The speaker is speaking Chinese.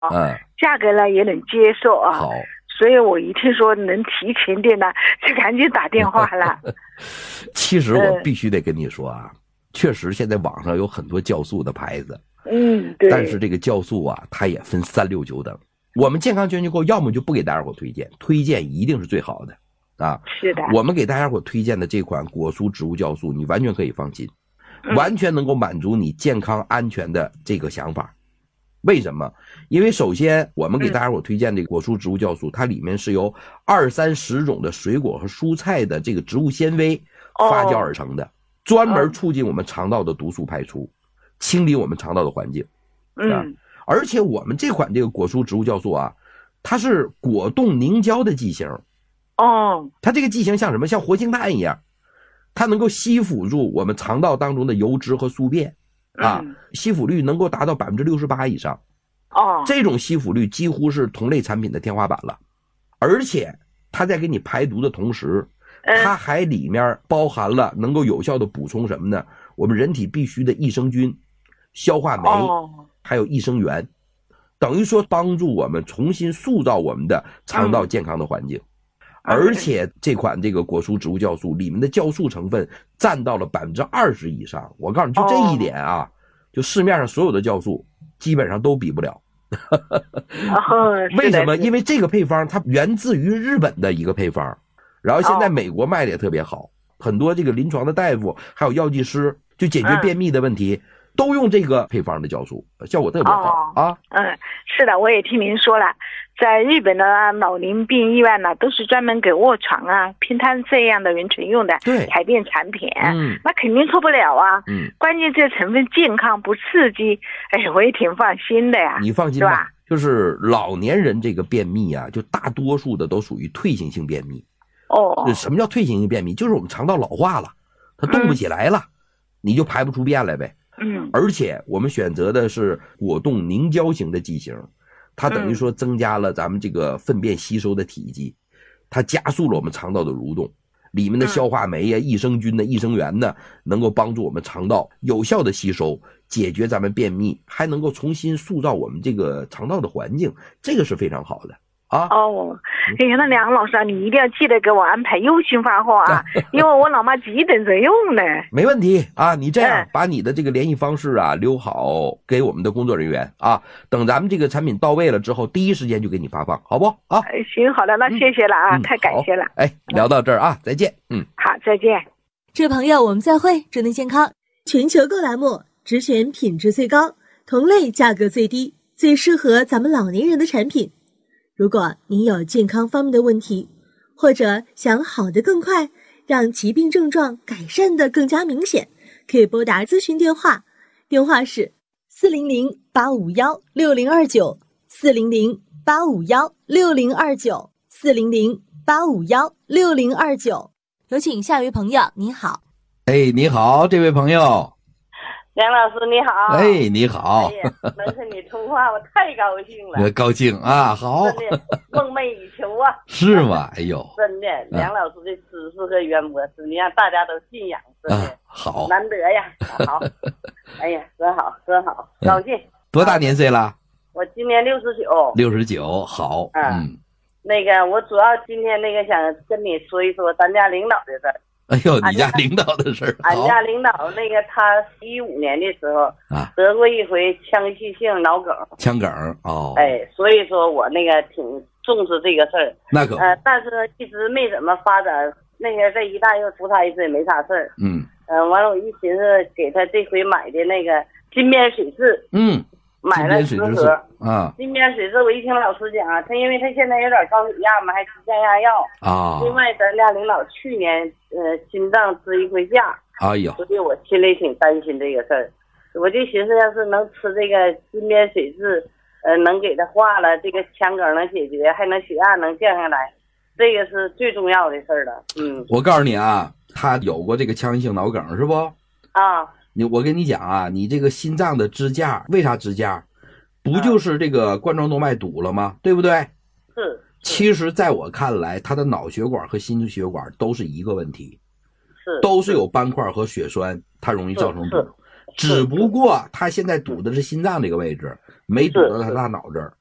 价格呢也能接受啊。 好， 所以我一听说能提前订呢，就赶紧打电话了。 其实我必须得跟你说啊，确实现在网上有很多酵素的牌子， 对。 但是这个酵素啊，它也分3、6、9等。我们健康全球购要么就不给大家伙推荐，推荐一定是最好的啊。 是的。 我们给大家伙推荐的这款果蔬植物酵素，你完全可以放心，完全能够满足你健康安全的这个想法。为什么？因为首先我们给大家伙推荐这个果蔬植物酵素，它里面是由20-30种的水果和蔬菜的这个植物纤维发酵而成的，专门促进我们肠道的毒素排出，清理我们肠道的环境。而且我们这款这个果蔬植物酵素啊，它是果冻凝胶的剂型。它这个剂型像什么？像活性炭一样，它能够吸附住我们肠道当中的油脂和宿便啊，吸附率能够达到68%以上。这种吸附率几乎是同类产品的天花板了。而且它在给你排毒的同时，它还里面包含了能够有效的补充什么呢？我们人体必须的益生菌、消化酶，还有益生元，等于说帮助我们重新塑造我们的肠道健康的环境。而且这款这个果蔬植物酵素里面的酵素成分占到了20%以上。我告诉你，就这一点啊，就市面上所有的酵素基本上都比不了。为什么？因为这个配方它源自于日本的一个配方，然后现在美国卖的也特别好，很多这个临床的大夫还有药剂师就解决便秘的问题，都用这个配方的酵素，效果特别好啊。 是的，我也听您说了，在日本的老龄病医院呢，都是专门给卧床啊、偏瘫这样的人群用的排便产品。那肯定错不了啊。关键这成分健康不刺激，我也挺放心的呀。 你放心吧，就是老年人这个便秘啊，就大多数的都属于退行性便秘。什么叫退行性便秘？就是我们肠道老化了，它动不起来了，你就排不出便来呗。而且我们选择的是果冻凝胶型的剂型，它等于说增加了咱们这个粪便吸收的体积，它加速了我们肠道的蠕动，里面的消化酶呀、益生菌的益生元呢，能够帮助我们肠道有效的吸收，解决咱们便秘，还能够重新塑造我们这个肠道的环境，这个是非常好的。 那梁老师啊，你一定要记得给我安排优先发货啊，因为我老妈急等着用呢。 没问题啊，你这样把你的这个联系方式啊留好给我们的工作人员啊，等咱们这个产品到位了之后，第一时间就给你发放，好不啊？ 行，好的，那谢谢了啊，太感谢了。 聊到这儿啊，再见。 好，再见。 这位朋友，我们再会。祝您健康。全球购栏目只选品质最高、同类价格最低、最适合咱们老年人的产品。如果您有健康方面的问题，或者想好得更快，让疾病症状改善得更加明显，可以拨打咨询电话，电话是400-851-6029 400-851-6029 400-851-6029。有请下一位朋友，你好。 你好，这位朋友。 梁老师你好。 你好。 能和你通话我太高兴了。 高兴啊，好。 真的梦寐以求啊。 是吗？真的，梁老师的知识和渊博，实际上大家都信仰，真的好难得呀。好。真好，高兴。 多大年岁了？ 我今年69。 69，好。 那个我主要今天想跟你说一说咱家领导的事儿。 你家领导的事儿。 俺家领导他15年的时候得过一回腔隙性脑梗。 腔梗所以说我挺重视这个事儿。 那可但是一直没怎么发展。这一大又出他一次也没啥事儿。完了我一寻思给他这回买的金边水蛭。买了10盒金边水蛭。我一听老师讲他因为他现在有点高血压嘛，还吃降压药另外咱家领导去年心脏支一回架。所以我心里挺担心这个事儿。我就寻思要是能吃这个金边水蛭能给他化了，这个腔梗能解决，还能血压能降下来，这个是最重要的事儿了。 我告诉你啊，他有过这个腔隙性脑梗是不？我跟你讲啊，你这个心脏的支架为啥支架？不就是这个冠状动脉堵了吗？对不对？ 是。 其实在我看来，他的脑血管和心血管都是一个问题，都是有斑块和血栓，它容易造成堵。只不过他现在堵的是心脏这个位置，没堵到他大脑这儿。